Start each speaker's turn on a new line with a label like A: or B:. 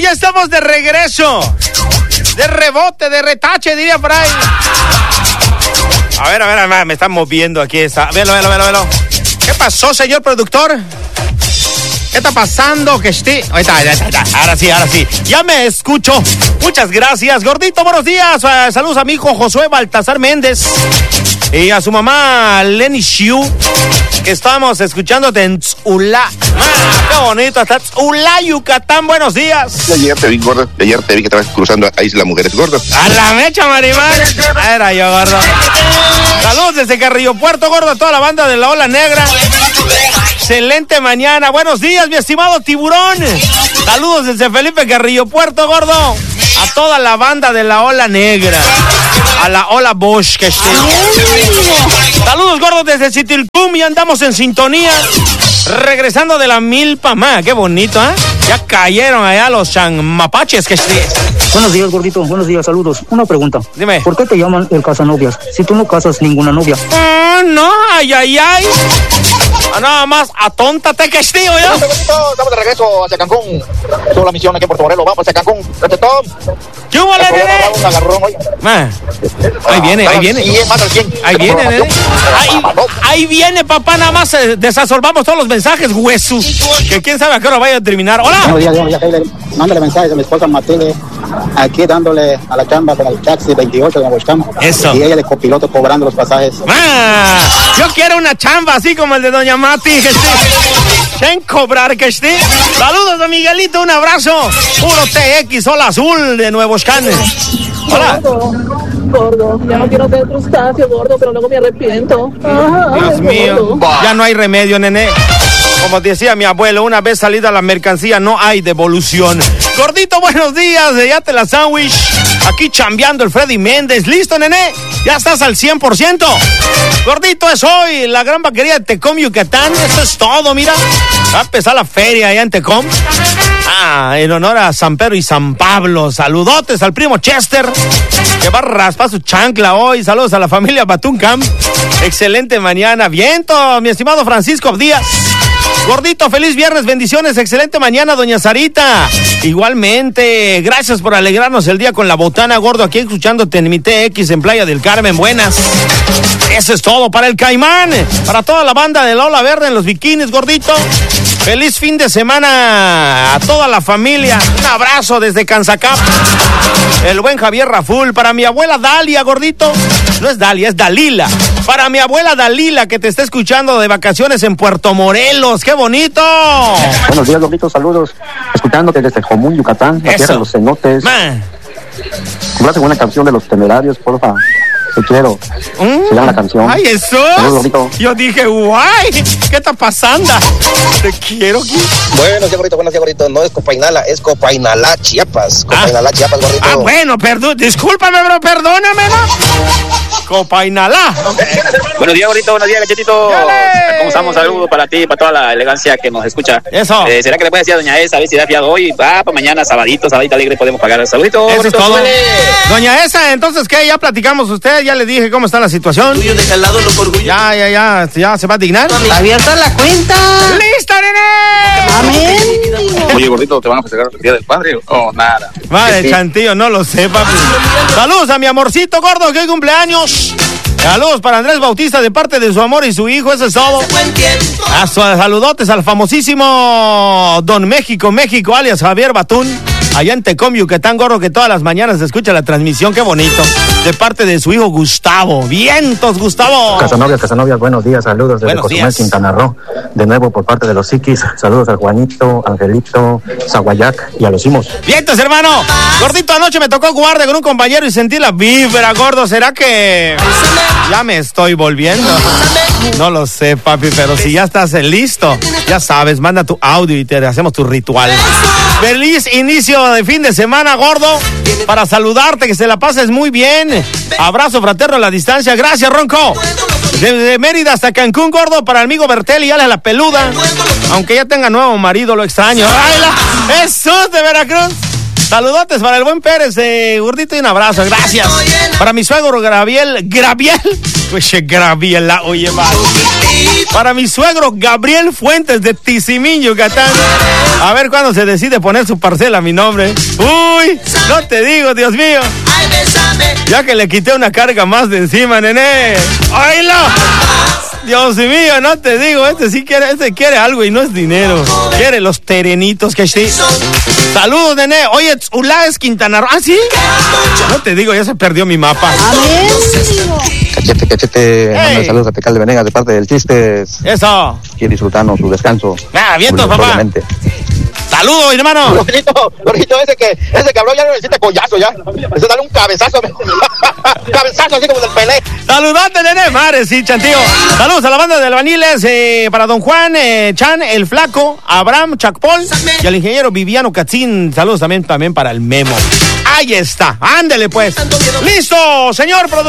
A: ya estamos de regreso. De rebote, de retache, diría por ahí. A ver, me están moviendo aquí. Velo. ¿Qué pasó, señor productor? ¿Qué está pasando? Que esté. Ahora sí. Ya me escucho. Muchas gracias, gordito. Buenos días. Saludos a mi hijo Josué Baltasar Méndez y a su mamá Lenny Xiu, que estamos escuchándote en Tzula. Qué bonito está Tzula, Yucatán. Buenos días.
B: Ayer te vi, gordo. Ayer te vi que estabas cruzando a Isla Mujeres, gordo.
A: A la mecha, Marimar. Era yo, gordo. Saludos desde Carrillo Puerto, gordo, a toda la banda de la Ola Negra. Excelente mañana. Buenos días, mi estimado tiburón. Saludos desde Felipe Carrillo Puerto, gordo. A toda la banda de la Ola Negra. A la Ola Bosch, que esté. Saludos, gordos, desde Citilcum. Y andamos en sintonía. Regresando de la Milpa, qué bonito, ¿eh? Ya cayeron allá los chanmapaches, que esté.
C: Buenos días, gordito. Buenos días, saludos. Una pregunta.
A: Dime.
C: ¿Por qué te llaman el casanovias si tú no casas ninguna novia?
A: No, ay. Nada más atóntate, que estío, ¿ya?
D: Estamos de regreso hacia Cancún. Toda la misión aquí en Puerto Morelos. Vamos hacia Cancún.
A: ¿Qué hubo, nene?
D: Un agarrón, oye.
A: Ahí viene. Ahí viene, nene. Ahí viene, papá. Nada más desasolvamos todos los mensajes, huesos. Que quién sabe a qué hora vaya a terminar. Hola.
E: Buenos días, mándale mensajes a mi esposa Matilde, aquí dándole a la chamba con el taxi 28 de Aguascalientes.
A: Eso.
E: Y ella de copiloto cobrando los pasajes.
A: Yo quiero una chamba así como el de Doña Mati, que esté. Sin cobrar, que esté. Saludos a Miguelito, un abrazo. Puro TX, Ola Azul de Nuevos Canes. Hola.
F: Gordo, ya no quiero ser crustáceo, gordo, pero luego me arrepiento.
A: Dios mío, ya no hay remedio, nene. Como decía mi abuelo, una vez salida la mercancía no hay devolución. Gordito, buenos días, de Ya Te La Sándwich. Aquí chambeando el Freddy Méndez. ¿Listo, nene? Ya estás al 100%. Gordito, es hoy la gran vaquería de Tecom, Yucatán. Eso es todo, mira. Va a empezar la feria allá en Tecom. En honor a San Pedro y San Pablo. Saludotes al primo Chester, que va a raspar su chancla hoy. Saludos a la familia Batuncam. Excelente mañana. Viento, mi estimado Francisco Díaz. Gordito, feliz viernes, bendiciones, excelente mañana, doña Sarita. Igualmente, gracias por alegrarnos el día con la botana, gordo, aquí escuchándote en mi TX en Playa del Carmen, buenas. Eso es todo para el Caimán, para toda la banda de la Ola Verde en los bikinis, gordito. Feliz fin de semana a toda la familia. Un abrazo desde Canzacap. El buen Javier Raful. Para mi abuela Dalia, gordito. No es Dalia, es Dalila. Para mi abuela Dalila, que te está escuchando de vacaciones en Puerto Morelos. ¡Qué bonito!
E: Buenos días, gordito, saludos. Escuchándote desde Jomún, Yucatán, la tierra de los cenotes. Compraste una canción de Los Temerarios, porfa. Te quiero. Se llama la canción.
A: ¡Ay, eso! Yo dije, guay, ¿qué está pasando? Te quiero.
D: Buenos días, gordito. No es Copainala, es Copainalá, Chiapas. Copainalá, Chiapas, gordito.
A: Bueno, perdón. Discúlpame, bro, perdóname, ¿no? Copainalá.
G: Buenos días, gordito. Buenos días, Gachetito. ¿Cómo estamos? Saludos para ti y para toda la elegancia que nos escucha.
A: Eso.
G: ¿Será que le puede decir a doña Esa a ver si da fiado hoy? Para mañana, sabadito alegre, podemos pagar. Saluditos.
A: Eso es todo. Doña Esa, entonces, ¿qué? Ya platicamos usted, ya le dije cómo está la situación. Ya se va a dignar.
H: Abierta la cuenta.
A: ¡Listo, nene!
H: Amén.
G: Oye, gordito, ¿te van a festejar el Día del Padre o nada?
A: Vale, Chantillo, no lo sé, papi. Saludos a mi amorcito gordo que hoy cumpleaños. Saludos para Andrés Bautista de parte de su amor y su hijo, eso es todo. Saludotes al famosísimo Don México, alias Javier Batún, allá en Tecom, Yucatán, gordo, que todas las mañanas escucha la transmisión, qué bonito. De parte de su hijo Gustavo. ¡Vientos, Gustavo!
E: Casanovias, buenos días, saludos desde Cozumel, Quintana Roo. De nuevo por parte de los Siquis, saludos a Juanito, Angelito, Zaguayac y a los Simos.
A: ¡Vientos, hermano! Gordito, anoche me tocó guardia con un compañero y sentí la vibra, gordo. ¿Será que ya me estoy volviendo? No lo sé, papi, pero si ya estás listo, ya sabes, manda tu audio y te hacemos tu ritual. Feliz inicio de fin de semana, gordo. Para saludarte, que se la pases muy bien. Abrazo fraterno a la distancia. Gracias, Ronco. Desde Mérida hasta Cancún, gordo, para el amigo Bertelli, ya la peluda. Aunque ya tenga nuevo marido, lo extraño. ¡Ay, Jesús de Veracruz! Saludotes para el buen Pérez, gordito, y un abrazo, gracias. Para mi suegro Graviel, pues Graviela, oye, vale. Para mi suegro Gabriel Fuentes de Tizimín, Yucatán. A ver cuándo se decide poner su parcela a mi nombre. Uy, no te digo, Dios mío. Ya que le quité una carga más de encima, nene. ¡Oílo! Dios mío, no te digo, este quiere algo y no es dinero. Quiere los terrenitos que sí. Saludos, nene. Oye, Ula es Quintana Roo. ¿Ah, sí? No te digo, ya se perdió mi mapa.
E: Cachete, manda saludos a Tecal de Venegas de parte del Chistes.
A: Eso.
E: Quiere disfrutarnos su descanso.
A: Vientos, papá. Saludos, hermano.
D: Gordito, ese cabrón ya no necesita collazo, ya. Necesita darle un cabezazo. Cabezazo así como del Pelé.
A: Saludate, nene. Madre, sí, chantío. Saludos a la banda de albañiles, para don Juan, Chan, el Flaco, Abraham, Chacpol y al ingeniero Viviano Catzín. Saludos también para el Memo. Ahí está. Ándele, pues. Listo, señor productor.